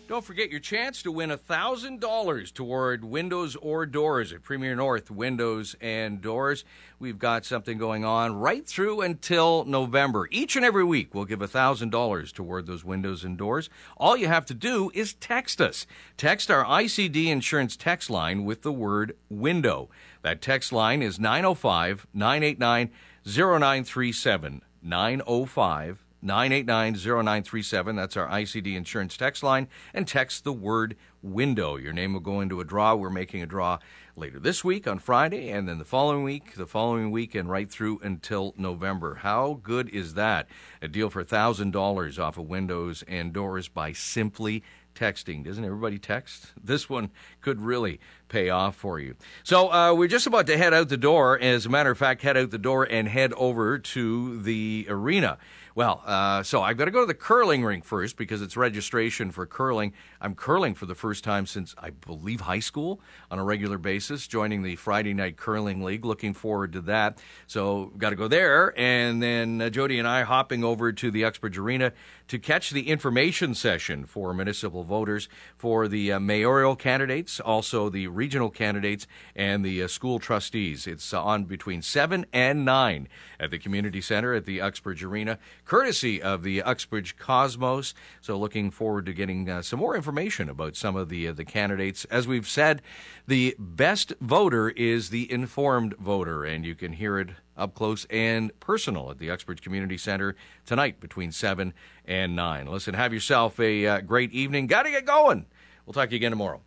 Don't forget your chance to win $1,000 toward windows or doors at Premier North Windows and Doors. We've got something going on right through until November. Each and every week, we'll give $1,000 toward those windows and doors. All you have to do is text us. Text our ICD Insurance text line with the word window. That text line is 905-989-0937. 905-989-0937. That's our ICD Insurance text line. And text the word window. Your name will go into a draw. We're making a draw later this week on Friday, and then the following week, and right through until November. How good is that? A deal for $1,000 off of windows and doors by simply texting. Doesn't everybody text? This one could really pay off for you. So we're just about to head out the door. As a matter of fact, head out the door and head over to the arena. Well, so I've got to go to the curling rink first because it's registration for curling. I'm curling for the first time since, I believe, high school on a regular basis, joining the Friday Night Curling League. Looking forward to that. So got to go there. And then Jody and I hopping over to the Uxbridge Arena to catch the information session for municipal voters for the mayoral candidates, also the regional candidates, and the school trustees. It's on between 7 and 9 at the Community Center at the Uxbridge Arena, courtesy of the Uxbridge Cosmos. So looking forward to getting some more information about some of the candidates. As we've said, the best voter is the informed voter, and you can hear it up close and personal at the Uxbridge Community Center tonight between 7 and 9. Listen, have yourself a great evening. Got to get going. We'll talk to you again tomorrow.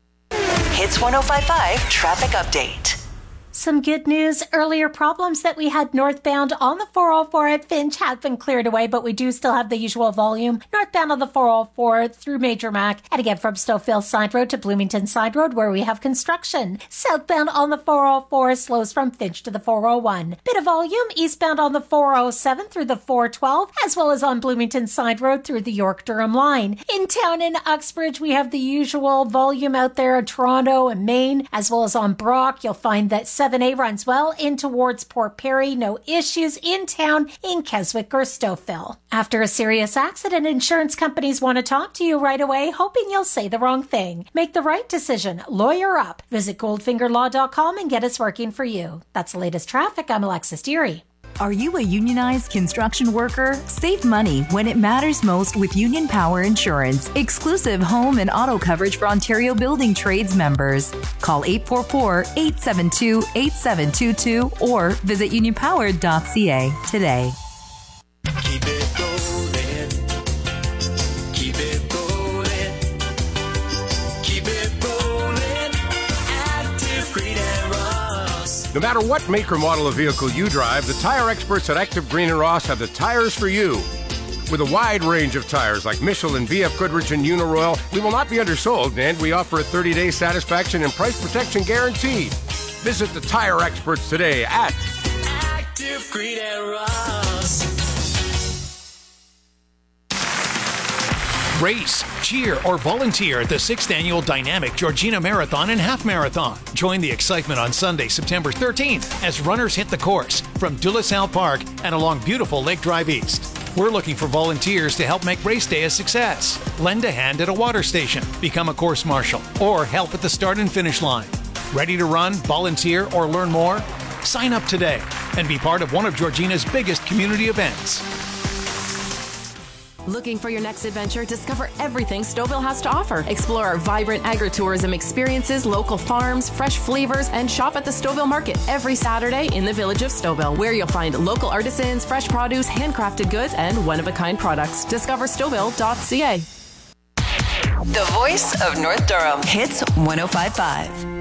Hits 105.5 Traffic Update. Some good news. Earlier problems that we had northbound on the 404 at Finch have been cleared away, but we do still have the usual volume northbound on the 404 through Major Mac, and again from Stouffville Side Road to Bloomington Side Road where we have construction. Southbound on the 404 slows from Finch to the 401. Bit of volume eastbound on the 407 through the 412, as well as on Bloomington Side Road through the York-Durham line. In town in Uxbridge, we have the usual volume out there at Toronto and Maine, as well as on Brock. You'll find that 7A runs well in towards Port Perry. No issues in town in Keswick or Stouffville. After a serious accident, insurance companies want to talk to you right away, hoping you'll say the wrong thing. Make the right decision. Lawyer up. Visit goldfingerlaw.com and get us working for you. That's the latest traffic. I'm Alexis Deary. Are you a unionized construction worker? Save money when it matters most with Union Power Insurance. Exclusive home and auto coverage for Ontario Building Trades members. Call 844-872-8722 or visit unionpower.ca today. Keep it rolling. Keep it rolling. Keep it rolling. Active Green and Ross. No matter what make or model of vehicle you drive, the tire experts at Active Green and Ross have the tires for you. With a wide range of tires like Michelin, BF Goodrich, and Uniroyal, we will not be undersold, and we offer a 30-day satisfaction and price protection guarantee. Visit the tire experts today at Active Green and Ross. Race, cheer, or volunteer at the 6th Annual Dynamic Georgina Marathon and Half Marathon. Join the excitement on Sunday, September 13th as runners hit the course from De La Salle Park and along beautiful Lake Drive East. We're looking for volunteers to help make race day a success. Lend a hand at a water station, become a course marshal, or help at the start and finish line. Ready to run, volunteer, or learn more? Sign up today and be part of one of Georgina's biggest community events. Looking for your next adventure? Discover everything Stouffville has to offer. Explore our vibrant agritourism experiences, local farms, fresh flavors, and shop at the Stouffville Market every Saturday in the village of Stouffville, where you'll find local artisans, fresh produce, handcrafted goods, and one-of-a-kind products. Discover Stouffville.ca. The voice of North Durham. Hits 105.5.